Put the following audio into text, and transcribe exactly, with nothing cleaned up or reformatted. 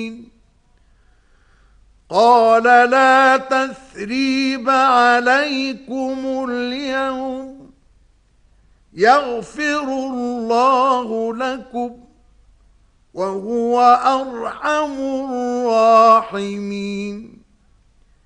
قال لا تثريب عليكم اليوم يغفر الله لكم وهو أرحم الراحمين.